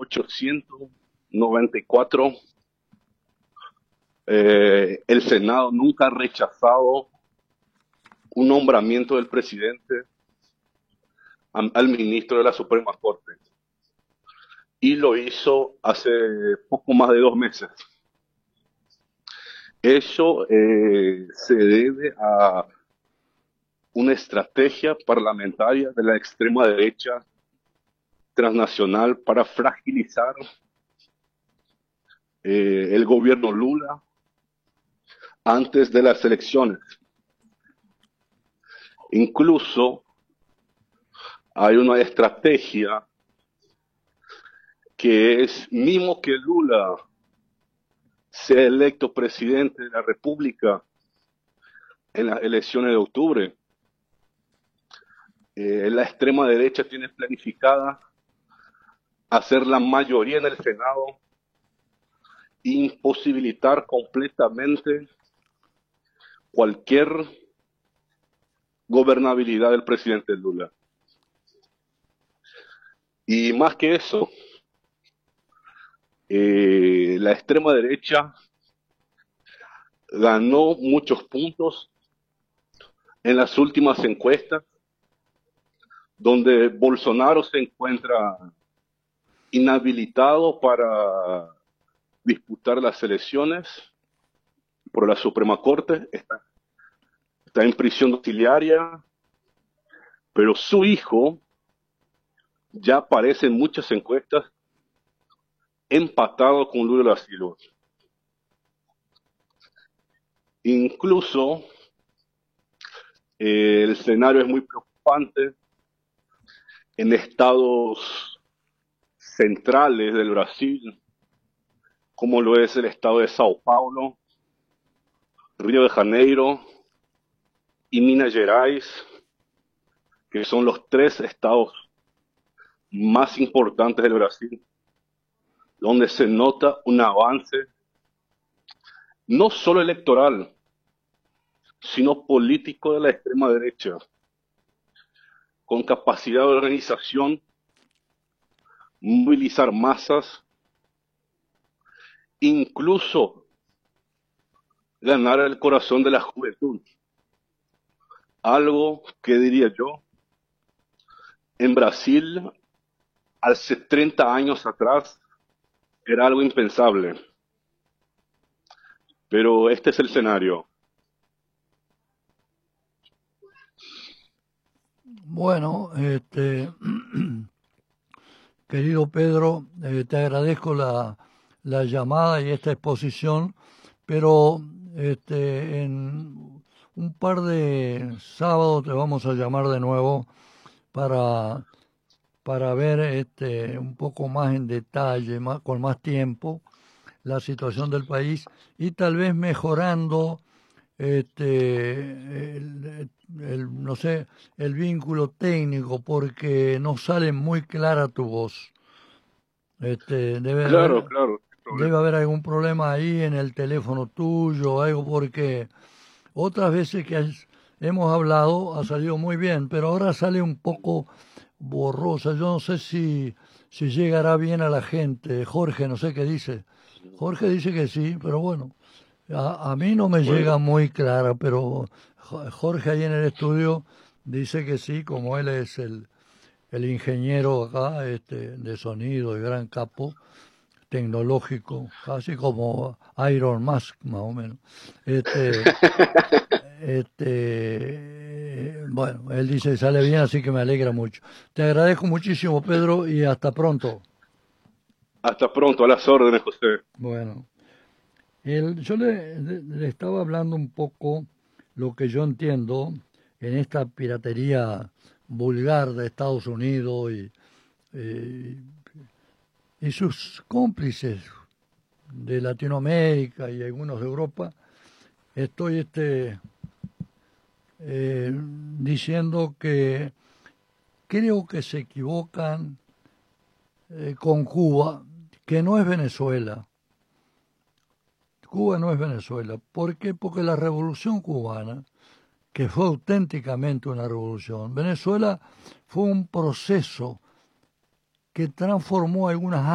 1894, el Senado nunca ha rechazado un nombramiento del presidente al ministro de la Suprema Corte. Y lo hizo hace poco más de 2 meses. Eso se debe a una estrategia parlamentaria de la extrema derecha transnacional para fragilizar el gobierno Lula antes de las elecciones. Incluso hay una estrategia que es, mismo que Lula sea electo presidente de la República en las elecciones de octubre, la extrema derecha tiene planificada hacer la mayoría en el Senado e imposibilitar completamente cualquier gobernabilidad del presidente Lula. Y más que eso, la extrema derecha ganó muchos puntos en las últimas encuestas, donde Bolsonaro se encuentra inhabilitado para disputar las elecciones por la Suprema Corte, está en prisión domiciliaria, pero su hijo ya aparece en muchas encuestas empatado con Lula da Silva. Incluso el escenario es muy preocupante en estados centrales del Brasil, como lo es el estado de Sao Paulo, Río de Janeiro y Minas Gerais, que son los 3 estados más importantes del Brasil, donde se nota un avance no solo electoral, sino político de la extrema derecha, con capacidad de organización, movilizar masas, incluso ganar el corazón de la juventud. Algo que diría yo, en Brasil, hace 30 años atrás, era algo impensable. Pero este es el escenario. Bueno, querido Pedro, te agradezco la llamada y esta exposición, pero en un par de sábados te vamos a llamar de nuevo para, para ver un poco más en detalle, con más tiempo, la situación del país y tal vez mejorando no sé, el vínculo técnico, porque no sale muy clara tu voz. Claro, claro, sin Debe problema. haber algún problema ahí en el teléfono tuyo, algo, porque otras veces que hemos hablado ha salido muy bien, pero ahora sale un poco borrosa. Yo no sé si llegará bien a la gente. Jorge, no sé qué dice. Jorge dice que sí, pero bueno, a mí no me llega Bueno, muy clara, pero Jorge ahí en el estudio dice que sí, como él es el ingeniero acá, de sonido, el gran capo tecnológico, casi como Iron Mask, más o menos. Este, bueno, él dice que sale bien, así que me alegra mucho. Te agradezco muchísimo, Pedro, y hasta pronto. hasta pronto, a las órdenes, José. Bueno, yo le estaba hablando un poco lo que yo entiendo en esta piratería vulgar de Estados Unidos eh, y sus cómplices de Latinoamérica y algunos de Europa. Estoy diciendo que creo que se equivocan con Cuba, que no es Venezuela. Cuba no es Venezuela. ¿Por qué? Porque la revolución cubana, que fue auténticamente una revolución, Venezuela fue un proceso que transformó algunas